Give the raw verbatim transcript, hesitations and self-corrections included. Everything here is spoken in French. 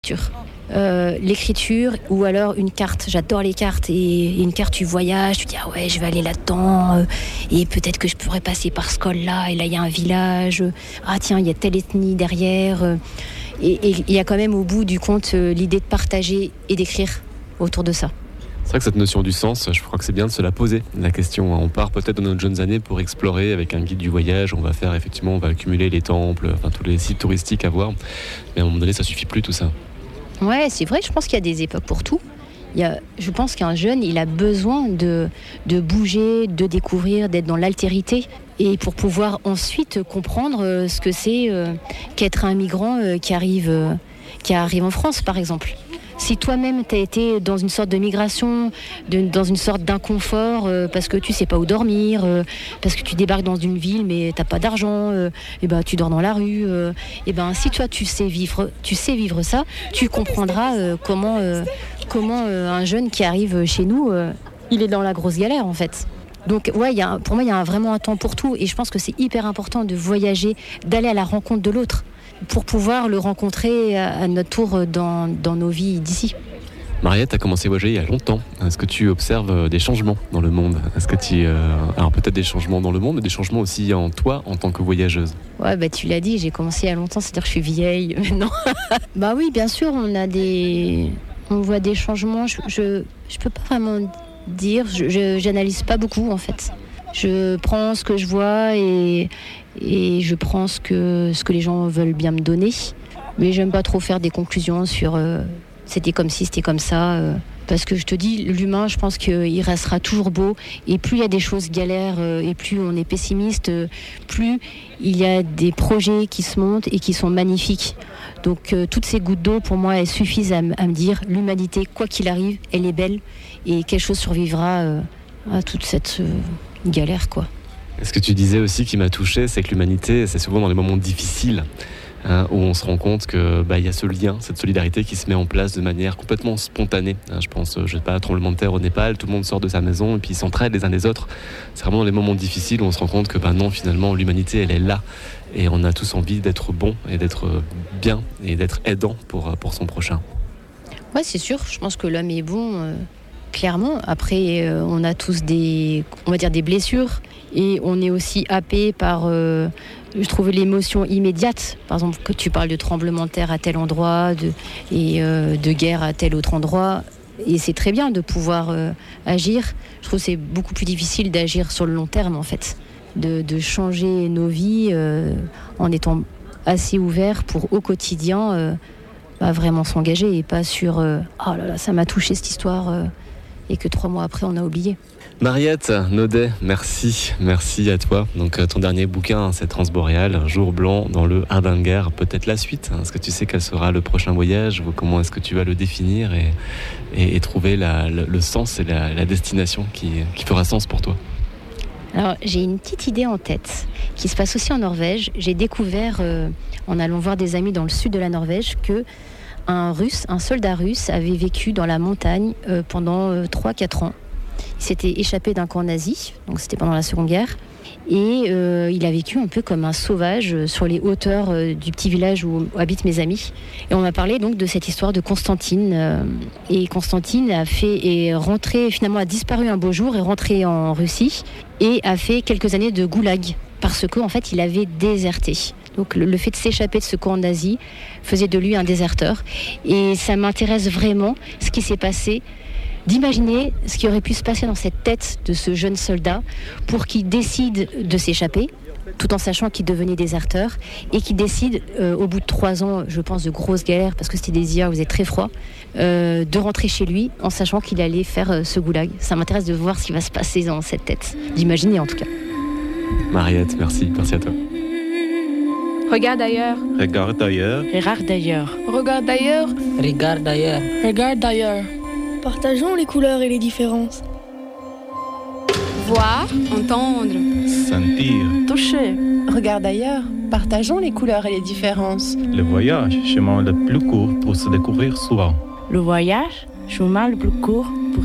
Euh, l'écriture ou alors une carte. J'adore les cartes et, et une carte tu voyages, tu dis ah ouais je vais aller là-dedans euh, et peut-être que je pourrais passer par ce col-là et là il y a un village, euh, ah tiens il y a telle ethnie derrière euh, et il y a quand même au bout du compte euh, l'idée de partager et d'écrire autour de ça. C'est vrai que cette notion du sens, je crois que c'est bien de se la poser, la question. On part peut-être dans nos jeunes années pour explorer avec un guide du voyage, on va faire effectivement, on va accumuler les temples, enfin tous les sites touristiques à voir, mais à un moment donné ça suffit plus tout ça. Ouais, c'est vrai, je pense qu'il y a des époques pour tout. Il y a, je pense qu'un jeune, il a besoin de, de bouger, de découvrir, d'être dans l'altérité. Et pour pouvoir ensuite comprendre ce que c'est euh, qu'être un migrant euh, qui, arrive, euh, qui arrive en France, par exemple. Si toi-même, tu as été dans une sorte de migration, de, dans une sorte d'inconfort, euh, parce que tu sais pas où dormir, euh, parce que tu débarques dans une ville mais t'as pas d'argent, euh, et ben tu dors dans la rue. Euh, et ben si toi tu sais vivre, tu sais vivre ça, tu comprendras euh, comment euh, comment euh, un jeune qui arrive chez nous, euh, il est dans la grosse galère en fait. Donc ouais, y a, pour moi il y a vraiment un temps pour tout et je pense que c'est hyper important de voyager, d'aller à la rencontre de l'autre, pour pouvoir le rencontrer à notre tour dans, dans nos vies d'ici. Mariette, tu as commencé à voyager il y a longtemps. Est-ce que tu observes des changements dans le monde ? Est-ce que tu, euh, alors peut-être des changements dans le monde, mais des changements aussi en toi en tant que voyageuse ? Ouais, bah tu l'as dit, j'ai commencé il y a longtemps, c'est-à-dire que je suis vieille maintenant. Bah oui, bien sûr, on a des, on voit des changements. Je, je, je peux pas vraiment dire, je, je j'analyse pas beaucoup en fait. Je prends ce que je vois et, et je prends ce que, ce que les gens veulent bien me donner. Mais j'aime pas trop faire des conclusions sur euh, c'était comme ci, c'était comme ça. Euh, parce que je te dis, l'humain, je pense qu'il restera toujours beau. Et plus il y a des choses galères euh, et plus on est pessimiste, euh, plus il y a des projets qui se montent et qui sont magnifiques. Donc euh, toutes ces gouttes d'eau, pour moi, elles suffisent à, m- à me dire l'humanité, quoi qu'il arrive, elle est belle et quelque chose survivra euh, à toute cette... Euh, galère quoi. Ce que tu disais aussi qui m'a touché, c'est que l'humanité, c'est souvent dans les moments difficiles hein, où on se rend compte que bah, y a ce lien, cette solidarité qui se met en place de manière complètement spontanée. Hein, je pense, je sais pas, tremblement de terre au Népal, tout le monde sort de sa maison et puis ils s'entraident les uns les autres. C'est vraiment dans les moments difficiles où on se rend compte que bah non, finalement, l'humanité, elle est là et on a tous envie d'être bon et d'être bien et d'être aidant pour, pour son prochain. Ouais, c'est sûr. Je pense que l'homme est bon. Euh... Clairement, après euh, on a tous des, on va dire des blessures et on est aussi happé par, euh, je trouve l'émotion immédiate. Par exemple, que tu parles de tremblement de terre à tel endroit de, et euh, de guerre à tel autre endroit. Et c'est très bien de pouvoir euh, agir. Je trouve que c'est beaucoup plus difficile d'agir sur le long terme en fait, de, de changer nos vies euh, en étant assez ouvert pour au quotidien euh, bah, vraiment s'engager et pas sur euh, oh là là ça m'a touché cette histoire. Euh, et que trois mois après, on a oublié. Mariette Naudet, merci, merci à toi. Donc ton dernier bouquin, c'est Transboréal, Jour blanc dans le Hardanger. Peut-être la suite, est-ce que tu sais quel sera le prochain voyage ? Comment est-ce que tu vas le définir et, et, et trouver la, le, le sens et la, la destination qui, qui fera sens pour toi ? Alors, j'ai une petite idée en tête qui se passe aussi en Norvège. J'ai découvert, euh, en allant voir des amis dans le sud de la Norvège, que un russe, un soldat russe avait vécu dans la montagne euh, pendant euh, trois à quatre ans. Il s'était échappé d'un camp nazi, donc c'était pendant la Seconde Guerre, et euh, il a vécu un peu comme un sauvage euh, sur les hauteurs euh, du petit village où, où habitent mes amis. Et on m'a parlé donc de cette histoire de Constantine. Euh, et Constantine a fait est rentré, finalement a disparu un beau jour, est rentré en Russie et a fait quelques années de goulag parce qu'en fait il avait déserté. Donc le, le fait de s'échapper de ce camp nazi faisait de lui un déserteur. Et ça m'intéresse vraiment ce qui s'est passé, d'imaginer ce qui aurait pu se passer dans cette tête de ce jeune soldat pour qu'il décide de s'échapper, tout en sachant qu'il devenait déserteur, et qu'il décide, euh, au bout de trois ans, je pense, de grosses galères, parce que c'était des hivers où il faisait très froid, euh, de rentrer chez lui en sachant qu'il allait faire euh, ce goulag. Ça m'intéresse de voir ce qui va se passer dans cette tête, d'imaginer en tout cas. Mariette, merci, merci à toi. Regarde ailleurs. Regarde ailleurs. Regarde ailleurs. Regarde ailleurs. Regarde ailleurs. Regarde ailleurs. Partageons les couleurs et les différences. Voir, entendre. Sentir. Toucher. Regarde ailleurs. Partageons les couleurs et les différences. Le voyage, chemin le plus court pour se découvrir souvent. Le voyage, chemin le plus court